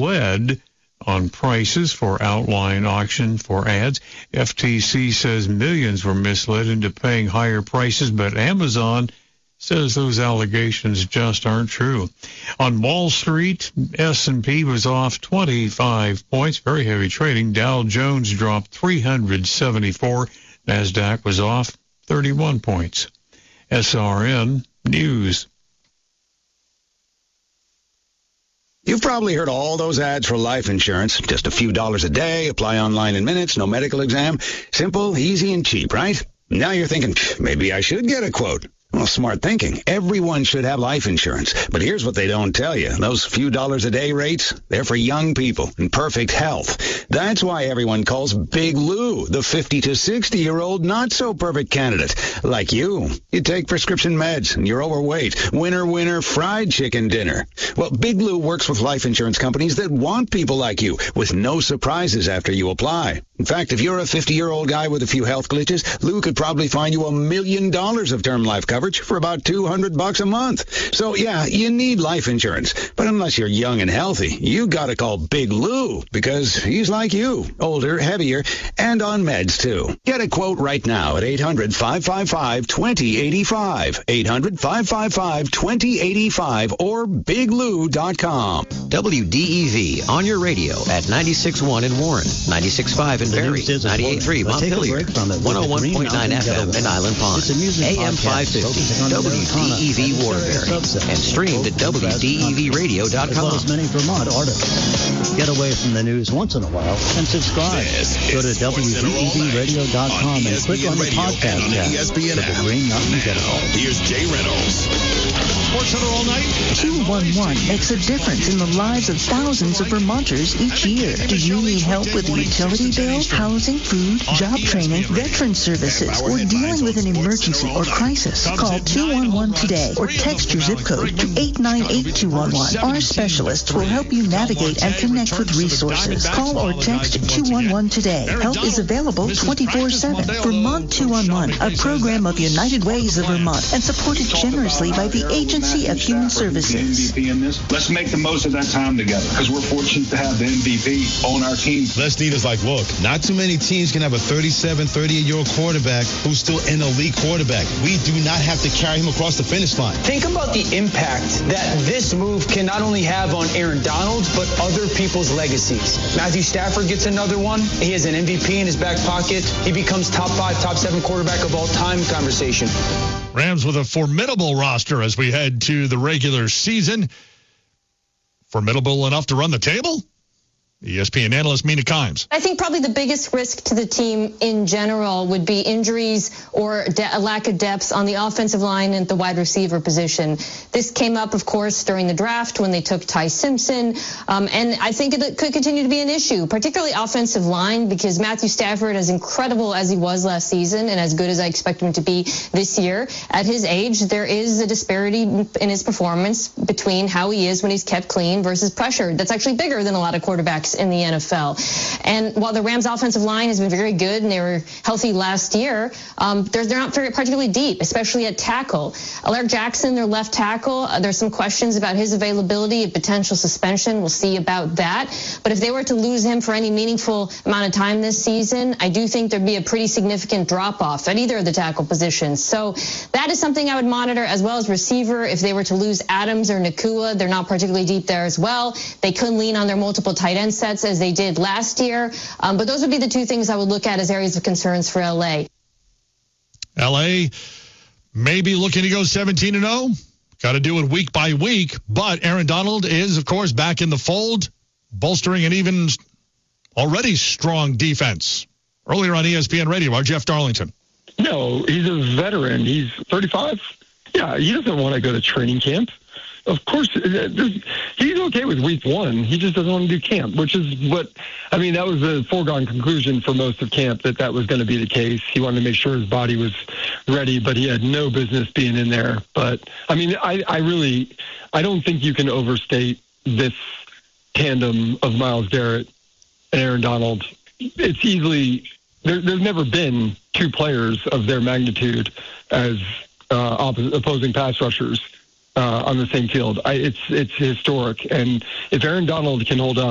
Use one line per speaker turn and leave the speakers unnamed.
misled on prices for outline auction for ads. FTC says millions were misled into paying higher prices, but Amazon says those allegations just aren't true. On Wall Street, S&P was off 25 points, very heavy trading. Dow Jones dropped 374. NASDAQ was off 31 points. SRN News.
You've probably heard all those ads for life insurance. Just a few dollars a day, apply online in minutes, no medical exam. Simple, easy, and cheap, right? Now you're thinking, maybe I should get a quote. Well, smart thinking. Everyone should have life insurance. But here's what they don't tell you. Those few dollars a day rates, they're for young people in perfect health. That's why everyone calls Big Lou the 50 to 60-year-old not-so-perfect candidate. Like you. You take prescription meds and you're overweight. Winner, fried chicken dinner. Well, Big Lou works with life insurance companies that want people like you with no surprises after you apply. In fact, if you're a 50-year-old guy with a few health glitches, Lou could probably find you $1 million of term life coverage for about $200 a month. So, yeah, you need life insurance. But unless you're young and healthy, you got to call Big Lou because he's like you, older, heavier, and on meds, too. Get a quote right now at 800-555-2085, 800-555-2085, or biglou.com.
WDEV on your radio at 96.1 in Warren, 96.5 in Barrie, 98.3 Montpelier, 101.9 FM in Island Pond, AM 550, WDEV Waterbury, and streamed at WDEVradio.com.
Many Vermont articles. Get away from the news once in a while and subscribe. Go to WDEVradio.com and click on the podcast tab for the Green Mountain General.
Here's Jay Reynolds.
Sports Center all night.
211 makes a difference in the lives of thousands of Vermonters each year. Do you need help with a utility bill, housing, food, job training, veteran services, or dealing with an emergency or crisis? Call 211 today or text your zip code to 898-211. Our specialists will help you navigate and connect with resources. Call or text 211 today. Help is available 24/7. Vermont 211, a program of United Ways of Vermont and supported generously by the Agency of Human Services.
MVP in this. Let's make the most of that time together because we're fortunate to have the MVP on our team.
Les Snead is like, look, not too many teams can have a 37, 38-year-old quarterback who's still an elite quarterback. We do not have to carry him across the finish line.
Think about the impact that this move can not only have on Aaron Donald, but other people's legacies. Matthew Stafford gets another one. He has an MVP in his back pocket. He becomes top 5, top 7 quarterback of all time conversation.
Rams with a formidable roster as we head to the regular season. Formidable enough to run the table? ESPN analyst Mina Kimes.
I think probably the biggest risk to the team in general would be injuries or a lack of depth on the offensive line and the wide receiver position. This came up, of course, during the draft when they took Ty Simpson, and I think it could continue to be an issue, particularly offensive line, because Matthew Stafford, as incredible as he was last season and as good as I expect him to be this year, at his age, there is a disparity in his performance between how he is when he's kept clean versus pressured. That's actually bigger than a lot of quarterbacks in the NFL. And while the Rams offensive line has been very good and they were healthy last year, they're not very particularly deep, especially at tackle. Alaric Jackson, their left tackle, there's some questions about his availability and potential suspension. We'll see about that. But if they were to lose him for any meaningful amount of time this season, I do think there'd be a pretty significant drop-off at either of the tackle positions. So that is something I would monitor, as well as receiver. If they were to lose Adams or Nacua, they're not particularly deep there as well. They could lean on their multiple tight end sets as they did last year. But those would be the two things I would look at as areas of concerns for LA.
LA maybe looking to go 17-0. Got to do it week by week. But Aaron Donald is, of course, back in the fold, bolstering an even already strong defense. Earlier on ESPN Radio, our Jeff Darlington.
No, he's a veteran. He's 35. Yeah, he doesn't want to go to training camp. Of course, he's okay with week 1. He just doesn't want to do camp, which is what, I mean, that was a foregone conclusion for most of camp that was going to be the case. He wanted to make sure his body was ready, but he had no business being in there. But, I mean, I don't think you can overstate this tandem of Myles Garrett and Aaron Donald. It's easily, there's never been two players of their magnitude as opposing pass rushers on the same field. It's historic. And if Aaron Donald can hold up